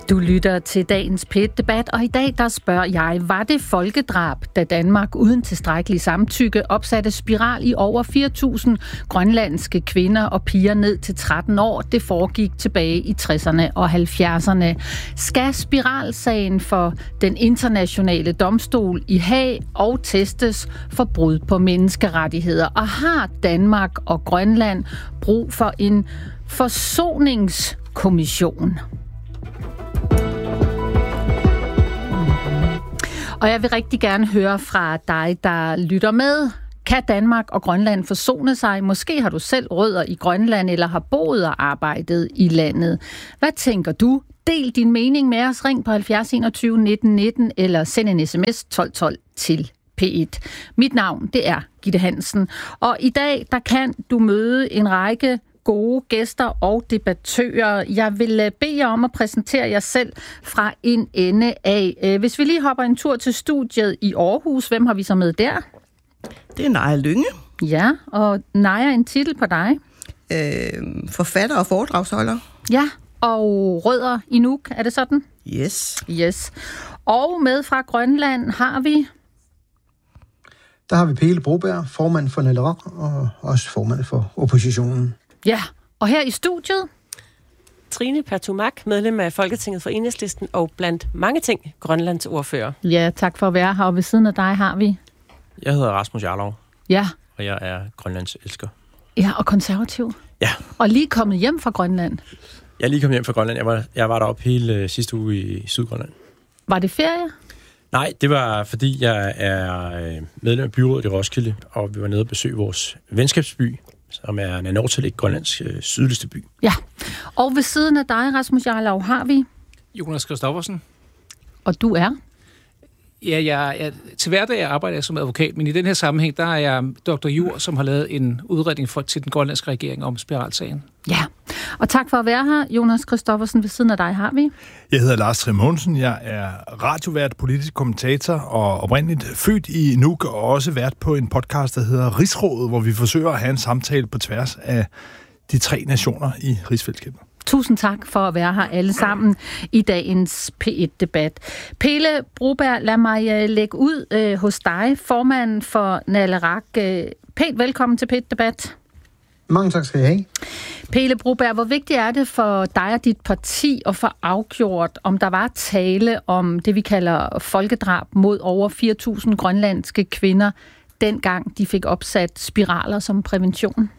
Du lytter til dagens P1-debat, og i dag der spørger jeg, var det folkedrab, da Danmark uden tilstrækkelig samtykke opsatte spiral i over 4.000 grønlandske kvinder og piger ned til 13 år? Det foregik tilbage i 60'erne og 70'erne. Skal spiralsagen for den internationale domstol i Haag og testes for brud på menneskerettigheder? Og har Danmark og Grønland brug for en forsoningskommission? Og jeg vil rigtig gerne høre fra dig, der lytter med. Kan Danmark og Grønland forsone sig? Måske har du selv rødder i Grønland, eller har boet og arbejdet i landet. Hvad tænker du? Del din mening med os. Ring på 70 21 19 19, eller send en sms 12 12 til P1. Mit navn, det er Gitte Hansen. Og i dag, der kan du møde en række gode gæster og debattører. Jeg vil bede jer om at præsentere jer selv fra en ende af. Hvis vi lige hopper en tur til studiet i Aarhus, hvem har vi så med der? Det er Naja Lynge. Ja, og Naja, en titel på dig? Forfatter og foredragsholder. Ja, og rødder i Nuuk, er det sådan? Yes. Og med fra Grønland har vi... Der har vi Pele Broberg, formand for NALERAK og også formand for oppositionen. Ja, og her i studiet... Trine Pertumak, medlem af Folketinget for Enhedslisten og blandt mange ting Grønlands ordfører. Ja, tak for at være her. Og ved siden af dig har vi... Jeg hedder Rasmus Jarlov. Ja. Og jeg er Grønlands elsker. Ja, og konservativ. Ja. Og lige kommet hjem fra Grønland. Jeg er lige kommet hjem fra Grønland. Jeg var deroppe hele sidste uge i Sydgrønland. Var det ferie? Nej, det var fordi jeg er medlem af byrådet i Roskilde, og vi var nede og besøge vores venskabsby, som er Nanortalik, Grønlands sydligste by. Ja, og ved siden af dig, Rasmus Jarlov, har vi... Jonas Christoffersen. Og du er? Ja, jeg til hverdag arbejder jeg som advokat, men i den her sammenhæng, der er jeg Dr. Jur, som har lavet en udredning til den grønlandske regering om spiralsagen. Ja, og tak for at være her, Jonas Christoffersen. Ved siden af dig har vi... Jeg hedder Lars Trimonsen. Jeg er radiovært, politisk kommentator og oprindeligt født i Nuuk, og også vært på en podcast, der hedder Rigsrådet, hvor vi forsøger at have en samtale på tværs af de 3 nationer i rigsfællesskabet. Tusind tak for at være her alle sammen i dagens P1-debat. Pele Broberg, lad mig lægge ud hos dig, formand for NALERAK. Pænt velkommen til P1-debat. Mange tak skal I have. Pele Broberg, hvor vigtigt er det for dig og dit parti at få afgjort, om der var tale om det, vi kalder folkedrab mod over 4.000 grønlandske kvinder, dengang de fik opsat spiraler som prævention?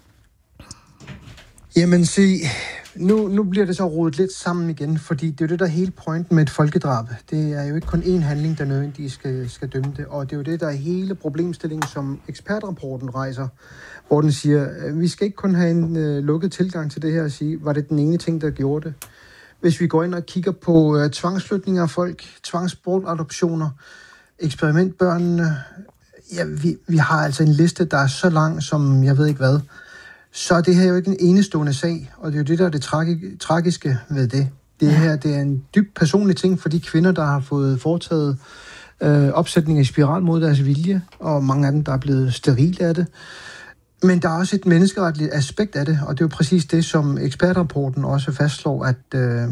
Jamen se, nu bliver det så rodet lidt sammen igen, fordi det er jo det, der er hele pointen med et folkedrab. Det er jo ikke kun én handling, der nødvendigvis skal dømme det, og det er jo det, der er hele problemstillingen, som ekspertrapporten rejser, hvor den siger, vi skal ikke kun have en lukket tilgang til det her og sige, var det den ene ting, der gjorde det. Hvis vi går ind og kigger på tvangsflytninger af folk, tvangsbortadoptioner, eksperimentbørnene, ja, vi har altså en liste, der er så lang, som jeg ved ikke hvad. Så det her er jo ikke en enestående sag, og det er jo det, der er det tragiske ved det. Det her, det er en dybt personlig ting for de kvinder, der har fået foretaget opsætning i spiral mod deres vilje, og mange af dem, der er blevet sterile af det. Men der er også et menneskeretligt aspekt af det, og det er jo præcis det, som ekspertrapporten også fastslår, at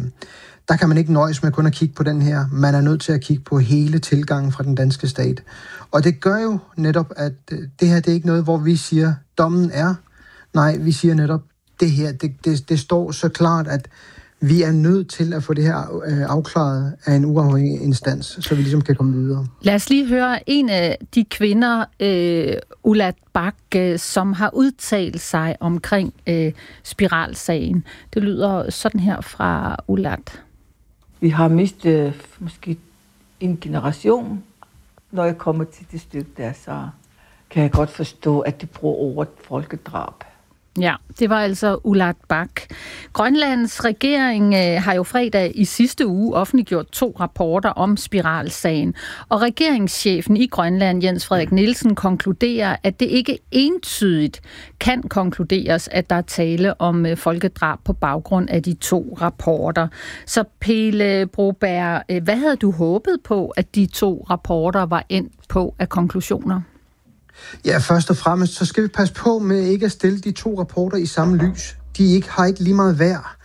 der kan man ikke nøjes med kun at kigge på den her. Man er nødt til at kigge på hele tilgangen fra den danske stat. Og det gør jo netop, at det her det er ikke noget, hvor vi siger, dommen er. Nej, vi siger netop, det her, det står så klart, at vi er nødt til at få det her afklaret af en uafhængig instans, så vi ligesom kan komme videre. Lad os lige høre en af de kvinder, Ulat Bak, som har udtalt sig omkring spiralsagen. Det lyder sådan her fra Ulat. Vi har mistet måske en generation. Når jeg kommer til det stykke der, så kan jeg godt forstå, at de bruger ordet folkedrab. Ja, det var altså Ulat Bak. Grønlands regering har jo fredag i sidste uge offentliggjort 2 rapporter om spiralsagen. Og regeringschefen i Grønland, Jens Frederik Nielsen, konkluderer, at det ikke entydigt kan konkluderes, at der er tale om folkedrab på baggrund af de 2 rapporter. Så Pele Broberg, hvad havde du håbet på, at de 2 rapporter var endt på af konklusioner? Ja, først og fremmest, så skal vi passe på med ikke at stille de 2 rapporter i samme lys. De har ikke lige meget værd.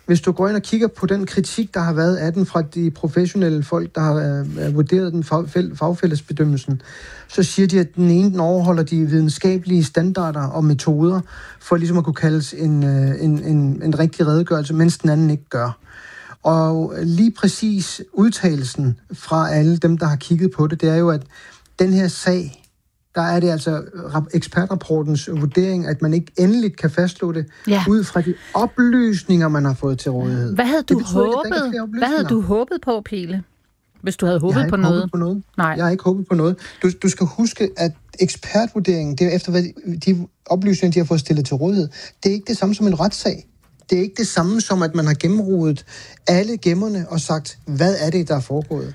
Hvis du går ind og kigger på den kritik, der har været af den fra de professionelle folk, der har vurderet den fagfællesbedømmelsen, så siger de, at den ene den overholder de videnskabelige standarder og metoder, for ligesom at kunne kaldes en rigtig redegørelse, mens den anden ikke gør. Og lige præcis udtalelsen fra alle dem, der har kigget på det, det er jo, at den her sag, der er det altså ekspertrapportens vurdering, at man ikke endeligt kan fastslå det, ud fra de oplysninger, man har fået til rådighed. Hvad havde du håbet på, Pele? Hvis du havde håbet på noget? Nej. Jeg har ikke håbet på noget. Du skal huske, at ekspertvurderingen, det er efter hvad de oplysninger, de har fået stillet til rådighed, det er ikke det samme som en retssag. Det er ikke det samme som, at man har gennemrodet alle gemmerne og sagt, hvad er det, der er foregået.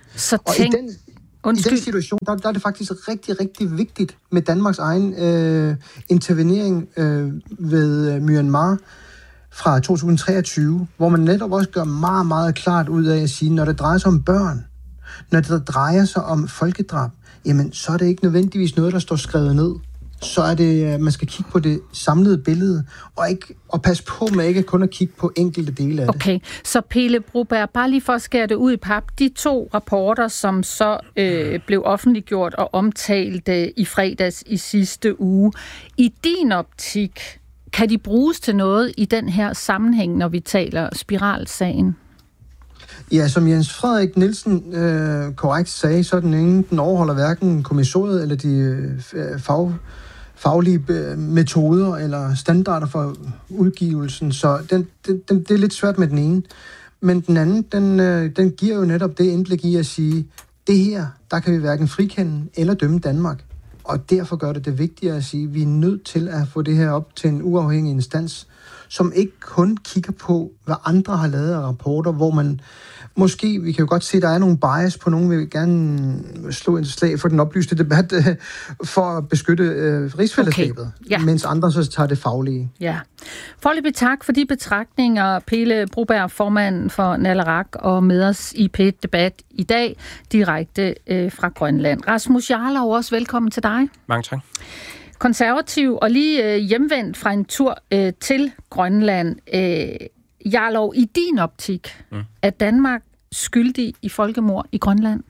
I den situation, der er det faktisk rigtig, rigtig vigtigt med Danmarks egen intervenering ved Myanmar fra 2023, hvor man netop også gør meget, meget klart ud af at sige, når det drejer sig om børn, når det drejer sig om folkedrab, jamen så er det ikke nødvendigvis noget, der står skrevet ned. Så er det, man skal kigge på det samlede billede, og passe på med ikke kun at kigge på enkelte dele af det. Okay, så Pele Broberg, bare lige for at skære det ud i pap, de 2 rapporter, som så blev offentliggjort og omtalt i fredags i sidste uge, i din optik, kan de bruges til noget i den her sammenhæng, når vi taler spiralsagen? Ja, som Jens Frederik Nielsen korrekt sagde, så den overholder hverken kommissoriet eller de faglige metoder eller standarder for udgivelsen, så det er lidt svært med den ene. Men den anden, den giver jo netop det indblik i at sige, det her, der kan vi hverken frikende eller dømme Danmark. Og derfor gør det vigtigere at sige, at vi er nødt til at få det her op til en uafhængig instans, som ikke kun kigger på, hvad andre har lavet af rapporter, hvor man måske, vi kan jo godt se, at der er nogle bias på nogen, vil gerne slå en slag for den oplyste debat, for at beskytte rigsfællesskabet, mens andre så tager det faglige. Ja. Foreløbig tak for de betragtninger, Pele Broberg, formand for Naleraq, og med os i P1-debat i dag, direkte fra Grønland. Rasmus Jarlov, også velkommen til dig. Mange tak. Konservativ og lige hjemvendt fra en tur til Grønland. Jarlov, i din optik, er Danmark skyldig i folkemord i Grønland?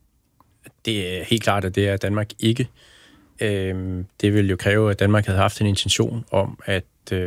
Det er helt klart, at det er Danmark ikke. Det vil jo kræve, at Danmark havde haft en intention om at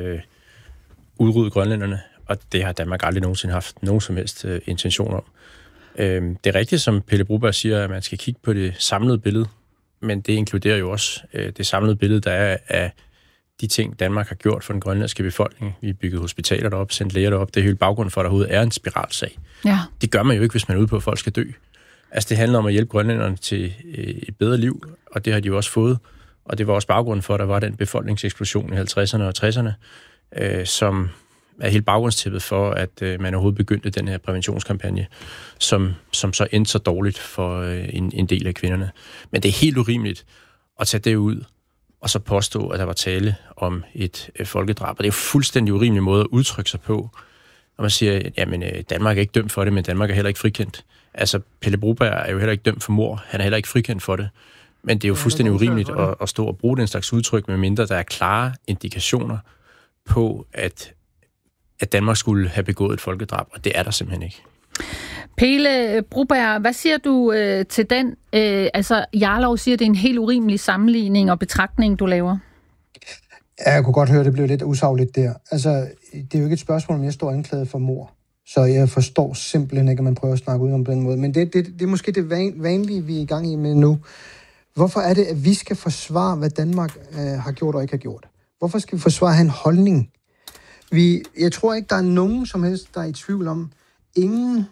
udrydde grønlænderne, og det har Danmark aldrig nogensinde haft nogen som helst intention om. Det er rigtigt, som Pele Broberg siger, at man skal kigge på det samlede billede, men det inkluderer jo også det samlede billede, der er af de ting, Danmark har gjort for den grønlandske befolkning. Vi har bygget hospitaler derop, sendt læger derop. Det er hele baggrunden for, at der overhovedet er en spiralsag. Ja. Det gør man jo ikke, hvis man er ude på, at folk skal dø. Altså, det handler om at hjælpe grønlænderne til et bedre liv, og det har de jo også fået. Og det var også baggrunden for, at der var den befolkningseksplosion i 50'erne og 60'erne, som er helt baggrundstippet for, at man overhovedet begyndte den her præventionskampagne, som så endte så dårligt for en del af kvinderne. Men det er helt urimeligt at tage det ud, og så påstå, at der var tale om et folkedrab. Og det er jo fuldstændig urimelig måde at udtrykke sig på, når man siger, jamen Danmark er ikke dømt for det, men Danmark er heller ikke frikendt. Altså, Pele Broberg er jo heller ikke dømt for mord, han er heller ikke frikendt for det. Men det er jo fuldstændig urimeligt at stå og bruge den slags udtryk, medmindre der er klare indikationer på, at Danmark skulle have begået et folkedrab, og det er der simpelthen ikke. Pele Broberg, hvad siger du til den? Jarlov siger, at det er en helt urimelig sammenligning og betragtning, du laver. Ja, jeg kunne godt høre, at det blev lidt usagligt der. Altså, det er jo ikke et spørgsmål, om jeg står anklaget for mord. Så jeg forstår simpelthen ikke, at man prøver at snakke ud om den måde. Men det er måske det vanlige, vi er i gang i med nu. Hvorfor er det, at vi skal forsvare, hvad Danmark har gjort og ikke har gjort? Hvorfor skal vi forsvare at have en holdning? Jeg tror ikke, der er nogen som helst, der er i tvivl om. Ingen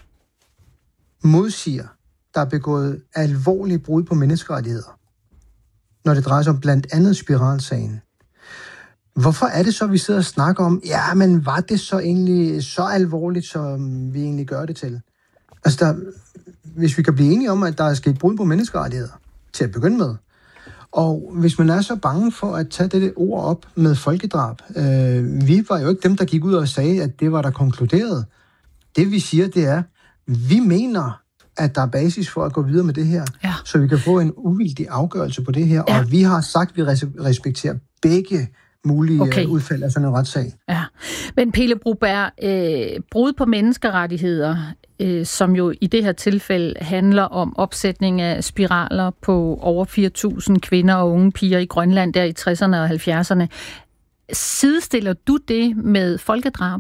modsiger, der er begået alvorlige brud på menneskerettigheder, når det drejer sig om blandt andet spiralsagen. Hvorfor er det så, vi sidder og snakker om, ja, men var det så egentlig så alvorligt, som vi egentlig gør det til? Altså, hvis vi kan blive enige om, at der er sket brud på menneskerettigheder, til at begynde med, og hvis man er så bange for at tage det ord op med folkedrab, vi var jo ikke dem, der gik ud og sagde, at det var der konkluderet. Det vi siger, det er, vi mener, at der er basis for at gå videre med det her, så vi kan få en uvildig afgørelse på det her, og vi har sagt, at vi respekterer begge mulige udfald af sådan en retssag. Ja, men Pele Broberg, brud på menneskerettigheder, som jo i det her tilfælde handler om opsætning af spiraler på over 4.000 kvinder og unge piger i Grønland der i 60'erne og 70'erne. Sidestiller du det med folkedrab?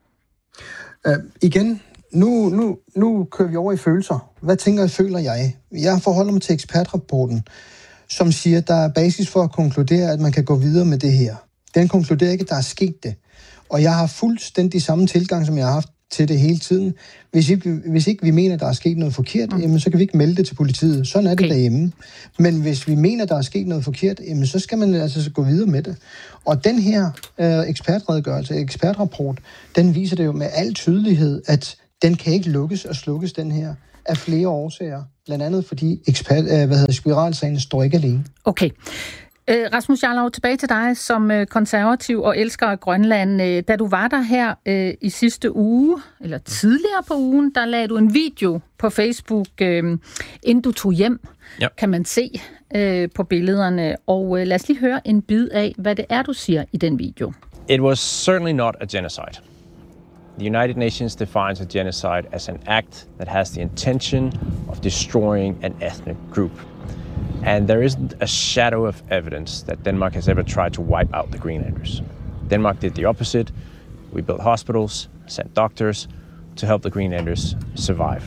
Igen, nu kører vi over i følelser. Hvad føler jeg? Jeg forholder mig til ekspertrapporten, som siger, at der er basis for at konkludere, at man kan gå videre med det her. Den konkluderer ikke, at der er sket det. Og jeg har fuldstændig samme tilgang, som jeg har haft til det hele tiden. Hvis ikke vi mener, der er sket noget forkert, jamen, så kan vi ikke melde det til politiet. Sådan er det derhjemme. Men hvis vi mener, der er sket noget forkert, jamen, så skal man altså gå videre med det. Og den her ekspertrapport, den viser det jo med al tydelighed, at den kan ikke lukkes og slukkes, den her, af flere årsager. Blandt andet fordi spiralsagen står ikke alene. Okay. Rasmus Jarlov, tilbage til dig som konservativ og elsker af Grønland. Da du var der her i sidste uge, eller tidligere på ugen, der lagde du en video på Facebook, inden du tog hjem, kan man se på billederne. Og lad os lige høre en bid af, hvad det er, du siger i den video. It was certainly not a genocide. The United Nations defines a genocide as an act that has the intention of destroying an ethnic group. And there isn't a shadow of evidence that Denmark has ever tried to wipe out the Greenlanders. Denmark did the opposite. We built hospitals, sent doctors to help the Greenlanders survive.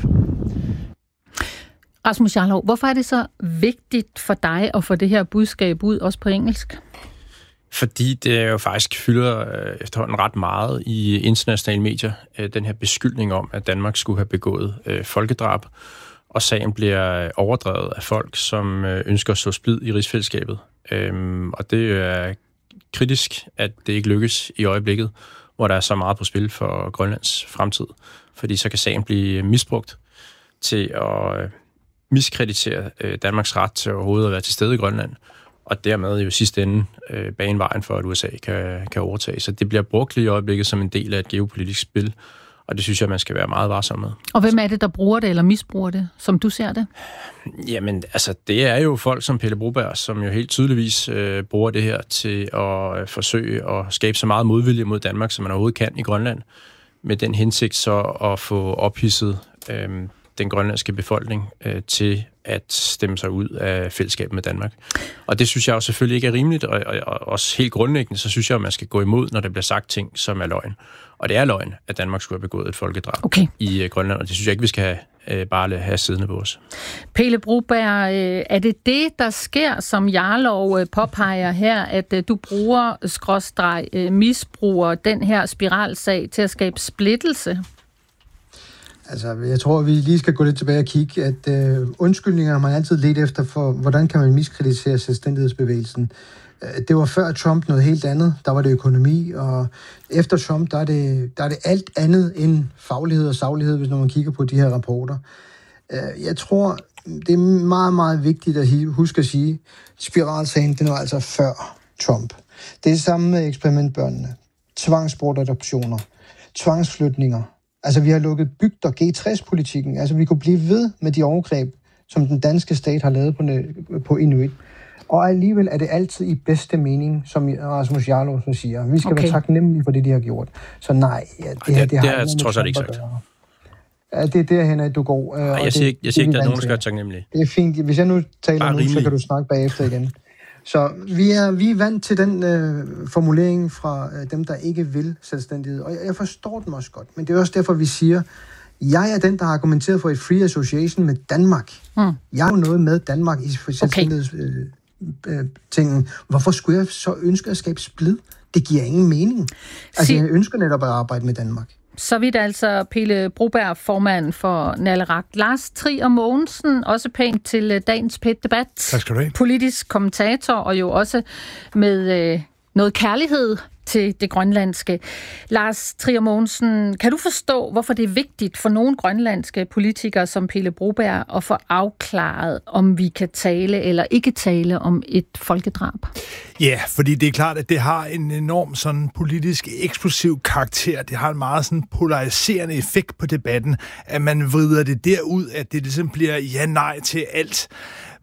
Rasmus Jarlov, hvorfor er det så vigtigt for dig at få det her budskab ud, også på engelsk? Fordi det jo faktisk fylder efterhånden ret meget i internationale medier, den her beskyldning om, at Danmark skulle have begået folkedrab, og sagen bliver overdrevet af folk, som ønsker at så splid i rigsfællesskabet. Og det er kritisk, at det ikke lykkes i øjeblikket, hvor der er så meget på spil for Grønlands fremtid. Fordi så kan sagen blive misbrugt til at miskreditere Danmarks ret til overhovedet at være til stede i Grønland, og dermed jo sidste ende bane vejen for, at USA kan overtage. Så det bliver brugt lige i øjeblikket som en del af et geopolitisk spil, og det synes jeg, man skal være meget varsom med. Og hvem er det, der bruger det eller misbruger det, som du ser det? Jamen, altså, det er jo folk som Pele Broberg, som jo helt tydeligvis bruger det her til at forsøge at skabe så meget modvilje mod Danmark, som man overhovedet kan i Grønland, med den hensigt så at få ophidset den grønlandske befolkning til at stemme sig ud af fællesskabet med Danmark. Og det synes jeg jo selvfølgelig ikke er rimeligt, og også helt grundlæggende, så synes jeg, at man skal gå imod, når der bliver sagt ting, som er løgn. Og det er løgn, at Danmark skulle have begået et folkedrab i Grønland, og det synes jeg ikke, vi skal bare have siddende på os. Pele Broberg, er det, der sker, som Jarlov påpeger her, at du misbruger den her spiralsag til at skabe splittelse? Altså, jeg tror, vi lige skal gå lidt tilbage og kigge, at undskyldninger man altid let efter for, hvordan kan man miskreditere selvstændighedsbevægelsen. Det var før Trump noget helt andet. Der var det økonomi, og efter Trump, der er det alt andet end faglighed og saglighed, hvis når man kigger på de her rapporter. Jeg tror, det er meget, meget vigtigt at huske at sige, spiralsagen, den var altså før Trump. Det er det samme med eksperimentbørnene, tvangsbortadoptioner, tvangsflytninger. Altså, vi har lukket bygder, G60-politikken. Altså, vi kunne blive ved med de overgreb, som den danske stat har lavet på Inuit. Og alligevel er det altid i bedste mening, som Rasmus Jarlov siger. Vi skal være taknemmelige for det, de har gjort. Så nej, det har trods alt ikke sagt. Ja, det er derhen, at du går. Jeg siger ikke, at der er nogen, der skal være taknemmelige. Det er fint. Hvis jeg nu taler nu, så kan du snakke bagefter igen. Så vi er vant til den formulering fra dem, der ikke vil selvstændighed. Og jeg forstår den også godt. Men det er også derfor, vi siger, jeg er den, der har argumenteret for et free association med Danmark. Jeg har jo noget med Danmark i selvstændighedstingen. Hvorfor skulle jeg så ønske at skabe splid? Det giver ingen mening. Altså, jeg ønsker netop at arbejde med Danmark. Så vidt altså Pele Broberg, formand for Naleraq. Lars Trier Mogensen, også pænt til dagens PET-debat. Tak skal du have. Politisk kommentator, og jo også med noget kærlighed til det grønlandske. Lars Trier Mogensen, kan du forstå, hvorfor det er vigtigt for nogle grønlandske politikere som Pele Broberg at få afklaret, om vi kan tale eller ikke tale om et folkedrab? Ja, fordi det er klart, at det har en enorm sådan politisk eksplosiv karakter. Det har en meget sådan polariserende effekt på debatten, at man vrider det derud, at det ligesom bliver ja-nej til alt.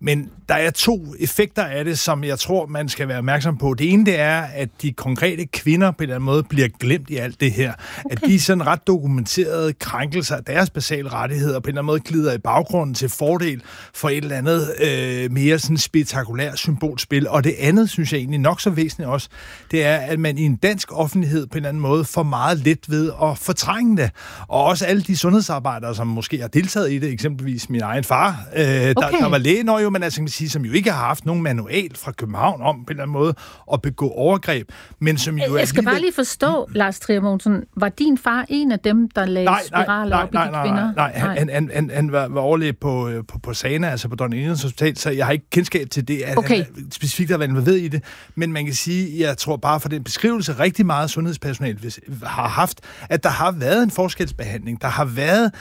Men der er 2 effekter af det, som jeg tror, man skal være opmærksom på. Det ene, det er, at de konkrete kvinder på en eller anden måde bliver glemt i alt det her. Okay. At de sådan ret dokumenterede krænkelser af deres basale rettigheder på en eller anden måde glider i baggrunden til fordel for et eller andet mere sådan spektakulært symbolspil. Og det andet, synes jeg egentlig nok så væsentligt også, det er, at man i en dansk offentlighed på en eller anden måde får meget let ved at fortrænge det. Og også alle de sundhedsarbejdere, som måske har deltaget i det, eksempelvis min egen far, der var læge, men altså kan man sige, som jo ikke har haft nogen manual fra København om på en eller anden måde at begå overgreb, men som jo jeg skal bare lige forstå, Lars Trier Mogensen, var din far en af dem, der lagde spiraler op i de kvinder? Nej, han var overlæge på Sana, altså på Dronning Ingrids Hospital, så jeg har ikke kendskab til det, at han specifikt har været involveret i det, men man kan sige, jeg tror bare for den beskrivelse, rigtig meget sundhedspersonale har haft, at der har været en forskelsbehandling, der har været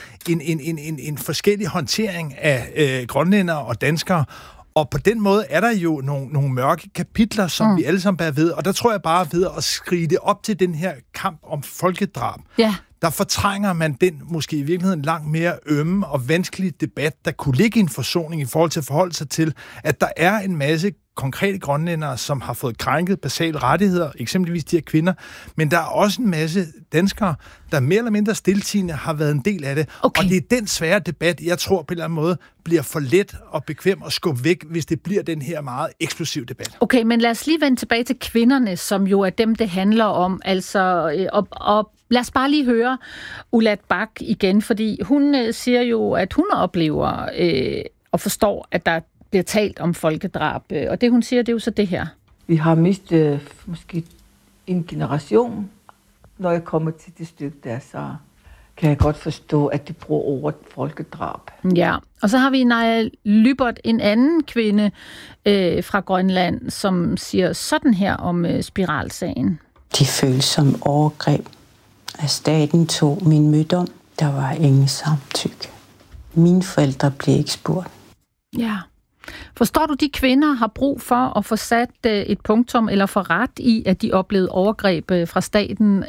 en forskellig håndtering af grønlændere og danskere, og på den måde er der jo nogle mørke kapitler, som vi alle sammen bærer ved, og der tror jeg bare ved at skrige det op til den her kamp om folkedrab, der fortrænger man den måske i virkeligheden langt mere ømme og vanskelige debat, der kunne ligge i en forsoning i forhold til at forholde sig til, at der er en masse konkrete grønlændere, som har fået krænket basale rettigheder, eksempelvis de her kvinder, men der er også en masse danskere, der mere eller mindre stiltiende har været en del af det. Okay. Og det er den svære debat, jeg tror på en eller anden måde, bliver for let og bekvem at skubbe væk, hvis det bliver den her meget eksplosiv debat. Okay, men lad os lige vende tilbage til kvinderne, som jo er dem, det handler om. Altså, og lad os bare lige høre Ulat Bak igen, fordi hun siger jo, at hun oplever og forstår, at der bliver talt om folkedrab. Og det, hun siger, det er jo så det her. Vi har mistet måske en generation. Når jeg kommer til det stykke der, så kan jeg godt forstå, at de bruger ordet folkedrab. Ja, og så har vi Naja Lybert, en anden kvinde fra Grønland, som siger sådan her om spiralsagen. De føles som overgreb. At staten tog min mødom, der var ingen samtykke. Mine forældre blev ikke spurgt. Ja. Forstår du, de kvinder har brug for at få sat et punktum eller få ret i, at de oplevede overgreb fra staten,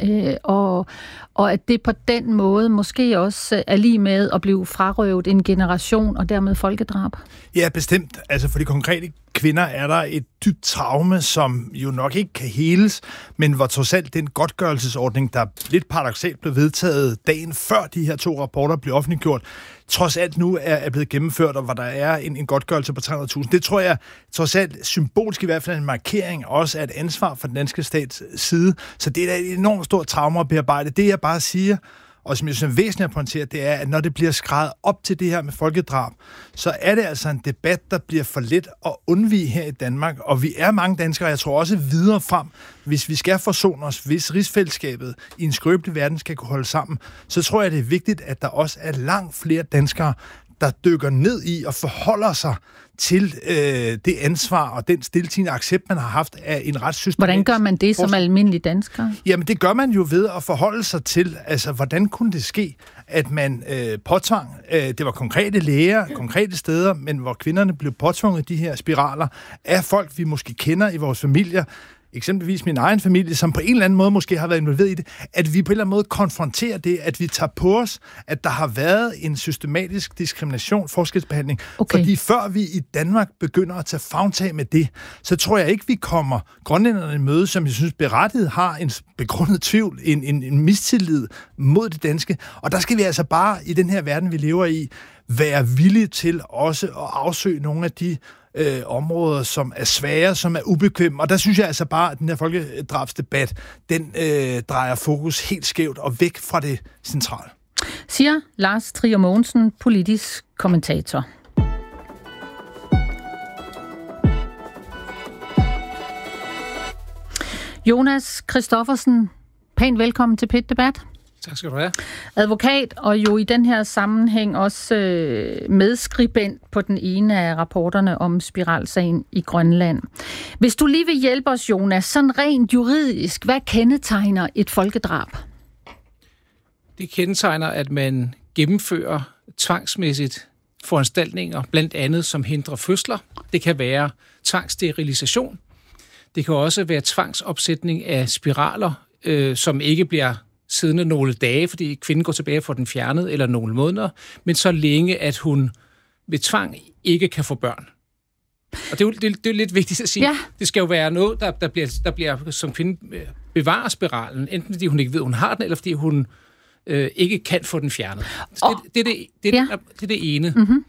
og at det på den måde måske også er lige med at blive frarøvet en generation og dermed folkedrab? Ja, bestemt. Altså for de konkrete kvinder er der et dybt traume, som jo nok ikke kan heles, men hvor trods alt den godtgørelsesordning, der lidt paradoksalt blev vedtaget dagen før de her 2 rapporter blev offentliggjort, trods alt nu er blevet gennemført, og hvor der er en godtgørelse på 300.000. Det tror jeg trods alt symbolsk i hvert fald en markering også af et ansvar fra den danske stats side. Så det er da et enormt stort traume at bearbejde. Det jeg bare siger, og som jeg synes er væsentligt at pointere, det er, at når det bliver skrevet op til det her med folkedrab, så er det altså en debat, der bliver for let at undvige her i Danmark. Og vi er mange danskere, jeg tror også videre frem, hvis vi skal forsone os, hvis rigsfællesskabet i en skrøbelig verden skal kunne holde sammen, så tror jeg, det er vigtigt, at der også er langt flere danskere, der dykker ned i og forholder sig til det ansvar og den stiltiende accept, man har haft af en retssystem. Hvordan gør man det som almindelig dansker? Jamen, det gør man jo ved at forholde sig til, altså, hvordan kunne det ske, at man påtvang, det var konkrete læger, konkrete steder, men hvor kvinderne blev påtvunget de her spiraler af folk, vi måske kender i vores familier, eksempelvis min egen familie, som på en eller anden måde måske har været involveret i det, at vi på en eller anden måde konfronterer det, at vi tager på os, at der har været en systematisk diskrimination, forskelsbehandling. Okay. Fordi før vi i Danmark begynder at tage favntag med det, så tror jeg ikke, vi kommer grønlænderne i møde, som jeg synes berettiget har en begrundet tvivl, en mistillid mod det danske. Og der skal vi altså bare i den her verden, vi lever i, være villige til også at afsøge nogle af de områder, som er svære, som er ubekvemme. Og der synes jeg altså bare, at den her folkedrabsdebat, den drejer fokus helt skævt og væk fra det centrale. Siger Lars Trier Mogensen, politisk kommentator. Jonas Christoffersen, pænt velkommen til Pit Debat. Tak skal du have. Advokat, og jo i den her sammenhæng også medskribent på den ene af rapporterne om spiralsagen i Grønland. Hvis du lige vil hjælpe os, Jonas, sådan rent juridisk, hvad kendetegner et folkedrab? Det kendetegner, at man gennemfører tvangsmæssigt foranstaltninger, blandt andet som hindrer fødsler. Det kan være tvangssterilisation. Det kan også være tvangsopsætning af spiraler, som ikke bliver siddende nogle dage, fordi kvinden går tilbage for den fjernet, eller nogle måneder, men så længe, at hun ved tvang ikke kan få børn. Og det er jo lidt vigtigt at sige. Ja. Det skal jo være noget, der bliver som kvinde bevarer spiralen, enten fordi hun ikke ved, hun har den, eller fordi hun ikke kan få den fjernet. Det er det ene. Mm-hmm.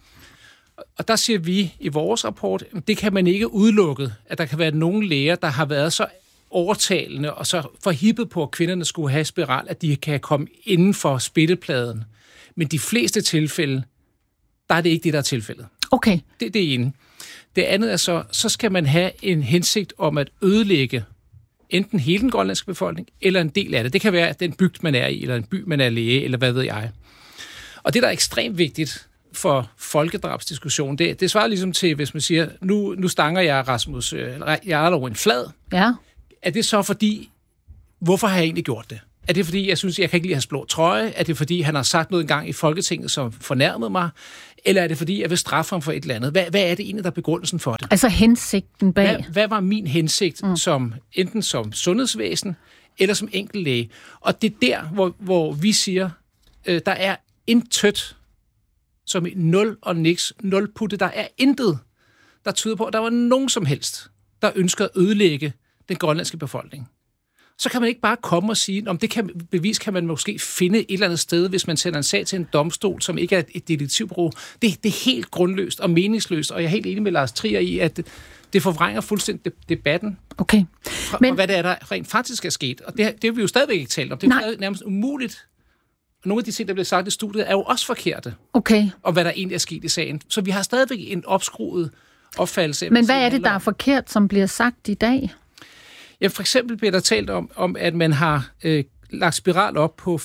Og der siger vi i vores rapport, det kan man ikke udelukke, at der kan være nogle læger, der har været så overtalende og så forhippet på, at kvinderne skulle have spiral, at de kan komme inden for spillepladen. Men de fleste tilfælde, der er det ikke det, der er tilfældet. Okay. Det er ene. Det andet er så skal man have en hensigt om at ødelægge enten hele den grønlandske befolkning, eller en del af det. Det kan være den bygd, man er i, eller en by, man er læge, eller hvad ved jeg. Og det, der er ekstremt vigtigt for folkedrabsdiskussion, det svarer ligesom til, hvis man siger, nu stanger jeg Rasmus Jarlov en flad. Ja. Er det så fordi, hvorfor har jeg egentlig gjort det? Er det fordi, jeg synes, jeg kan ikke lide hans blå trøje? Er det fordi, han har sagt noget engang i Folketinget, som fornærmede mig? Eller er det fordi, jeg vil straffe ham for et eller andet? Hvad er det egentlig, der er begrundelsen for det? Altså hensigten bag? Hvad var min hensigt, enten som sundhedsvæsen, eller som enkeltlæge? Og det er der, hvor vi siger, der er intet, som nul og niks, nul putte. Der er intet, der tyder på, at der var nogen som helst, der ønsker at ødelægge den grønlandske befolkning. Så kan man ikke bare komme og sige, om det bevis kan man måske finde et eller andet sted, hvis man sender en sag til en domstol, som ikke er et detektivbureau. Det er helt grundløst og meningsløst, og jeg er helt enig med Lars Trier i, at det forvrænger fuldstændig debatten. Okay. Men hvad det er, der rent faktisk er sket. Og det har vi jo stadigvæk ikke talt om. Det er nærmest umuligt. Og nogle af de ting, der bliver sagt i studiet, er jo også forkerte. Okay. Og hvad der egentlig er sket i sagen. Så vi har stadigvæk en opskruet opfattelse. Men hvad er det, der er forkert, som bliver sagt i dag? Ja, for eksempel bliver der talt om at man har lagt spiral op på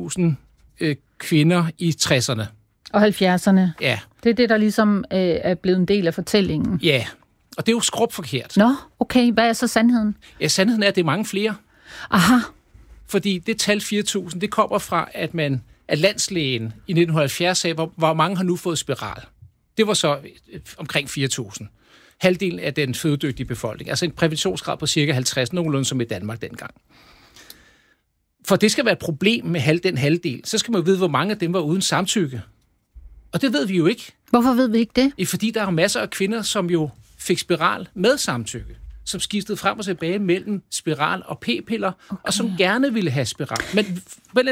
4.000 kvinder i 60'erne. Og 70'erne. Ja. Det er det, der ligesom er blevet en del af fortællingen. Ja, og det er jo skrupforkert. Nå, okay. Hvad er så sandheden? Ja, sandheden er, at det er mange flere. Aha. Fordi det tal 4.000, det kommer fra, at landslægen i 1970 sagde, hvor mange har nu fået spiral. Det var så omkring 4.000. Halvdelen af den fødedygtige befolkning. Altså en præventionsgrad på cirka 50, nogenlunde som i Danmark dengang. For det skal være et problem med den halvdel, så skal man jo vide, hvor mange af dem var uden samtykke. Og det ved vi jo ikke. Hvorfor ved vi ikke det? Fordi der er masser af kvinder, som jo fik spiral med samtykke, som skiftede frem og tilbage mellem spiral og p-piller, og som gerne ville have spiral. Men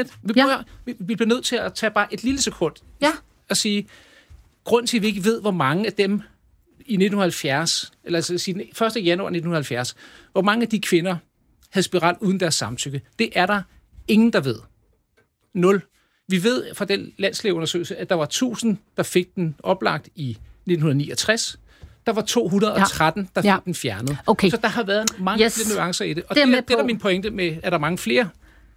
vi bliver nødt til at tage bare et lille sekund og sige, grunden til, at vi ikke ved, hvor mange af dem i 1970, eller altså sige 1. januar 1970, hvor mange af de kvinder havde spiral uden deres samtykke. Det er der ingen, der ved. 0. Vi ved fra den landslægeundersøgelse, at der var 1.000, der fik den oplagt i 1969. Der var 213, der fik den fjernet. Okay. Så der har været mange nuancer i det. Og det er der min pointe med, at der er mange flere.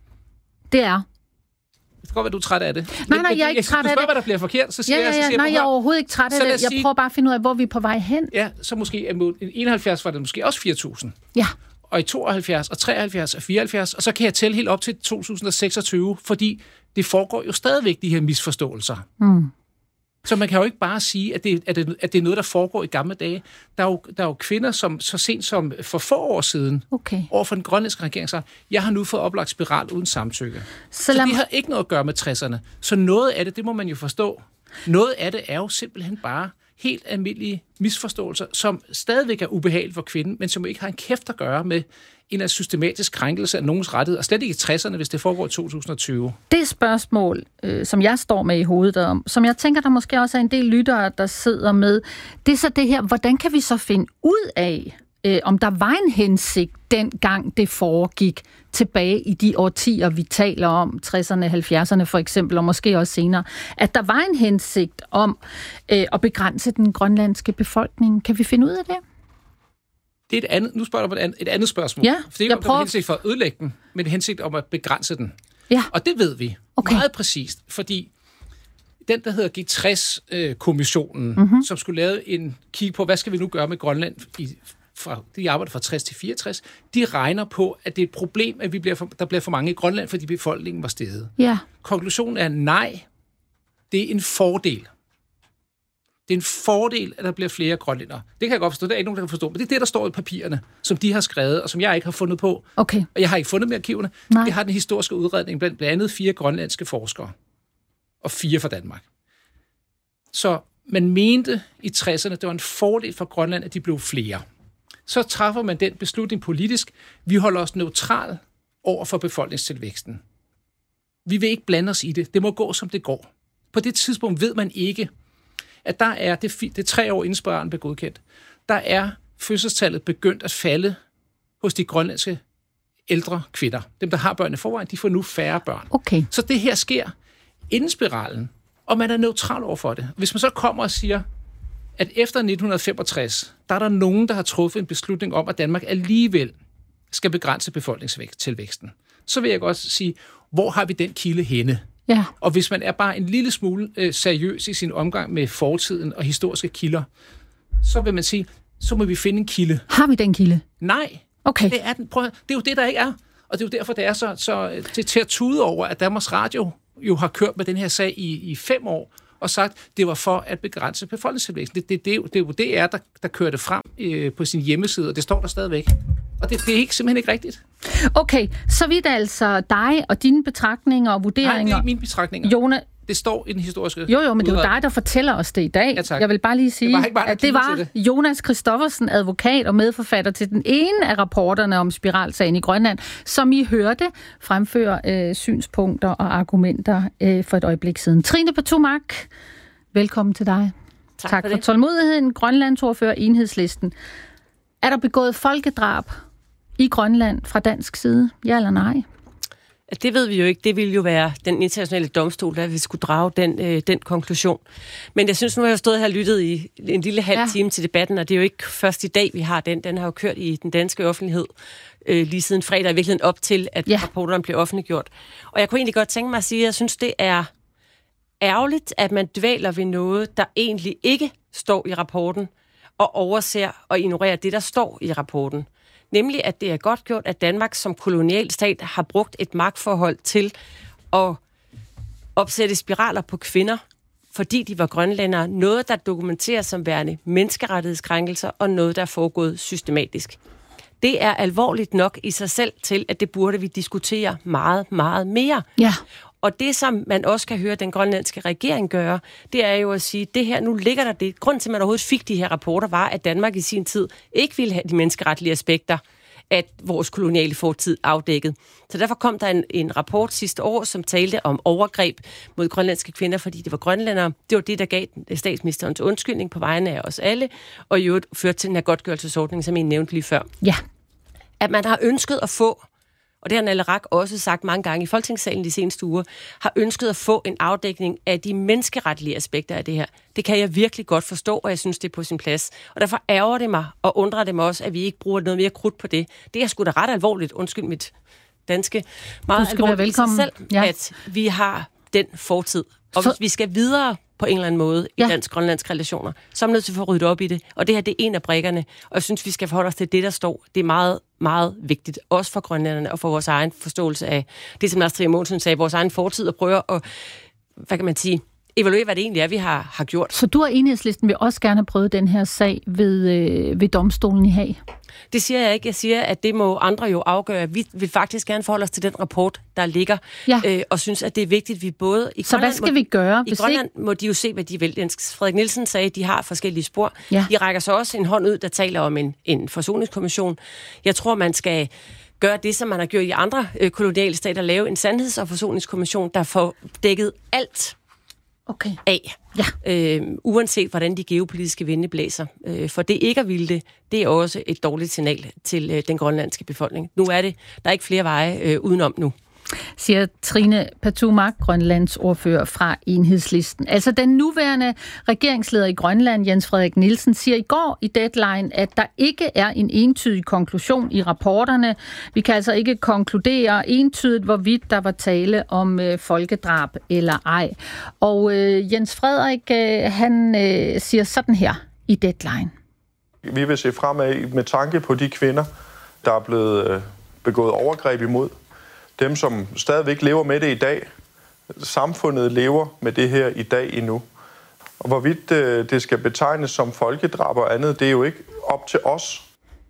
Det er. Det kan godt være, du er træt af det. Nej, jeg er ikke træt af det. Du spørger, hvad der bliver forkert, så siger jeg... Nej, jeg er overhovedet ikke træt af det. Jeg prøver bare at finde ud af, hvor vi er på vej hen. Ja, så måske i 71 var det måske også 4.000. Ja. Og i 72, og 73, og 74, og så kan jeg tælle helt op til 2026, fordi det foregår jo stadigvæk, de her misforståelser. Mm. Så man kan jo ikke bare sige, at det er noget, der foregår i gamle dage. Der er jo kvinder, som så sent som for få år siden, over for den grønlandske regering, sagde, jeg har nu fået oplagt spiral uden samtykke. Så de har ikke noget at gøre med 60'erne. Så noget af det må man jo forstå. Noget af det er jo simpelthen bare helt almindelige misforståelser, som stadigvæk er ubehagelige for kvinden, men som ikke har en kæft at gøre med en af systematisk krænkelse af nogens rettigheder, og slet ikke i 60'erne, hvis det foregår i 2020. Det spørgsmål, som jeg står med i hovedet om, som jeg tænker, der måske også er en del lyttere, der sidder med, det er så det her, hvordan kan vi så finde ud af, om der var en hensigt, dengang det foregik tilbage i de årtier, vi taler om, 60'erne, 70'erne for eksempel, og måske også senere, at der var en hensigt om at begrænse den grønlandske befolkning. Kan vi finde ud af det? Det er et andet, nu spørger du på et andet spørgsmål. Ja, for det er ikke, om der er hensigt for at ødelægge den, men det er hensigt om at begrænse den. Ja. Og det ved vi meget præcist, fordi den, der hedder G60-kommissionen, som skulle lave en kig på, hvad skal vi nu gøre med Grønland de arbejder fra 60 til 64, de regner på, at det er et problem, at der bliver for mange i Grønland, fordi befolkningen var steget. Ja. Konklusionen er nej. Det er en fordel. Det er en fordel, at der bliver flere grønlændere. Det kan jeg godt forstå. Det er ikke nogen, der kan forstå. Men det er det, der står i papirerne, som de har skrevet, og som jeg ikke har fundet på. Okay. Og jeg har ikke fundet med arkiverne. Nej. Det har den historiske udredning blandt andet 4 grønlandske forskere. Og 4 fra Danmark. Så man mente i 60'erne, det var en fordel for Grønland, at de blev flere. Så træffer man den beslutning politisk. Vi holder os neutral over for befolkningstilvæksten. Vi vil ikke blande os i det. Det må gå, som det går. På det tidspunkt ved man ikke, at der er, det er 3 år inden spiralen blev godkendt, der er fødselstallet begyndt at falde hos de grønlandske ældre kvinder. Dem, der har børn i forvejen, de får nu færre børn. Okay. Så det her sker inden spiralen, og man er neutral over for det. Hvis man så kommer og siger, at efter 1965, der er der nogen, der har truffet en beslutning om, at Danmark alligevel skal begrænse befolkningstilvæksten, så vil jeg godt sige, hvor har vi den kilde henne? Ja. Og hvis man er bare en lille smule seriøs i sin omgang med fortiden og historiske kilder, så vil man sige, så må vi finde en kilde. Har vi den kilde? Nej. Okay. Det er den. Prøv, det er jo det, der ikke er. Og det er jo derfor, det er så det til at tude over, at Danmarks Radio jo har kørt med den her sag i 5 år, og sagt, det var for at begrænse befolkningstilvæksten. Det er jo DR, der kører det frem på sin hjemmeside, og det står der stadigvæk. Og det er ikke, simpelthen ikke rigtigt. Okay, så vidt altså dig og dine betragtninger og vurderinger. Nej, det er ikke mine betragtninger. Jona, det står i den historiske... Jo, men det er jo dig, der fortæller os det i dag. Ja, tak. Jeg vil bare lige sige, at det var det. Jonas Christoffersen, advokat og medforfatter til den ene af rapporterne om spiralsagen i Grønland, som I hørte fremføre synspunkter og argumenter for et øjeblik siden. Trine Patumak, velkommen til dig. Tak for tålmodigheden. Grønlandsordfører Enhedslisten. Er der begået folkedrab i Grønland fra dansk side? Ja eller nej? Det ved vi jo ikke. Det ville jo være den internationale domstol, der vi skulle drage den konklusion. Men jeg synes, nu har jeg stået her og lyttet i en lille halv time til debatten, og det er jo ikke først i dag, vi har den. Den har jo kørt i den danske offentlighed lige siden fredag, i virkeligheden op til, at rapporterne blev offentliggjort. Og jeg kunne egentlig godt tænke mig at sige, at jeg synes, det er ærgerligt, at man dvæler ved noget, der egentlig ikke står i rapporten, og overser og ignorerer det, der står i rapporten. Nemlig, at det er godt gjort, at Danmark som kolonialstat har brugt et magtforhold til at opsætte spiraler på kvinder, fordi de var grønlændere. Noget, der dokumenteres som værende menneskerettighedskrænkelser, og noget, der er foregået systematisk. Det er alvorligt nok i sig selv til, at det burde vi diskutere meget, meget mere. Ja. Og det, som man også kan høre den grønlandske regering gøre, det er jo at sige, det her, nu ligger der det. Grunden til, at man overhovedet fik de her rapporter, var, at Danmark i sin tid ikke ville have de menneskeretlige aspekter af vores koloniale fortid afdækket. Så derfor kom der en rapport sidste år, som talte om overgreb mod grønlandske kvinder, fordi det var grønlændere. Det var det, der gav statsministerens undskyldning på vegne af os alle, og i øvrigt førte til den her godtgørelsesordning, som I nævnte lige før. Ja. At man har ønsket at få, og det har Nalle Rak også sagt mange gange i Folketingssalen de seneste uger, har ønsket at få en afdækning af de menneskeretlige aspekter af det her. Det kan jeg virkelig godt forstå, og jeg synes, det er på sin plads. Og derfor ærger det mig, og undrer det mig også, at vi ikke bruger noget mere krudt på det. Det er sgu da ret alvorligt, undskyld mit danske, meget alvorligt i sig selv, at vi har den fortid. Og hvis vi skal videre på en eller anden måde i dansk-grønlandske relationer, så er man nødt til at få ryddet op i det. Og det her, det er en af brikkerne. Og jeg synes, vi skal forholde os til det, der står. Det er meget, meget vigtigt. Også for grønlænderne og for vores egen forståelse af det, som Lars Trier Mogensen sagde, vores egen fortid, og prøve at, hvad kan man sige, evaluere, hvad det egentlig er, vi har gjort. Så du og Enhedslisten vil også gerne have prøvet den her sag ved domstolen i Haag? Det siger jeg ikke. Jeg siger, at det må andre jo afgøre. Vi vil faktisk gerne forholde os til den rapport, der ligger, og synes, at det er vigtigt, at vi både... Så hvad skal vi gøre? I Grønland må de jo se, hvad de vil. Frederik Nielsen sagde, at de har forskellige spor. Ja. De rækker så også en hånd ud, der taler om en forsoningskommission. Jeg tror, man skal gøre det, som man har gjort i andre koloniale stater, lave en sandheds- og forsoningskommission, der får dækket alt af. Ja. Uanset hvordan de geopolitiske vinde blæser. For det ikke at ville det er også et dårligt signal til den grønlandske befolkning. Nu er det. Der er ikke flere veje udenom nu. Siger Trine Patumak, Grønlands ordfører fra Enhedslisten. Altså den nuværende regeringsleder i Grønland, Jens Frederik Nielsen, siger i går i Deadline, at der ikke er en entydig konklusion i rapporterne. Vi kan altså ikke konkludere entydigt, hvorvidt der var tale om folkedrab eller ej. Og Jens Frederik, han siger sådan her i Deadline. Vi vil se fremad med tanke på de kvinder, der er blevet begået overgreb imod. Dem, som stadigvæk lever med det i dag. Samfundet lever med det her i dag endnu. Og hvorvidt det skal betegnes som folkedrab og andet, det er jo ikke op til os.